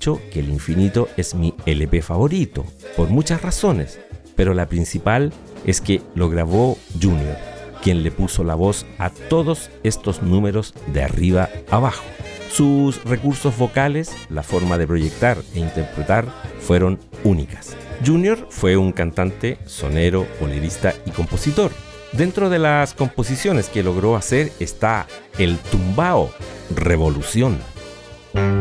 dicho que El Infinito es mi LP favorito, por muchas razones, pero la principal es que lo grabó Junior, quien le puso la voz a todos estos números de arriba abajo. Sus recursos vocales, la forma de proyectar e interpretar fueron únicas. Junior fue un cantante, sonero, bolerista y compositor. Dentro de las composiciones que logró hacer está el tumbao Revolución.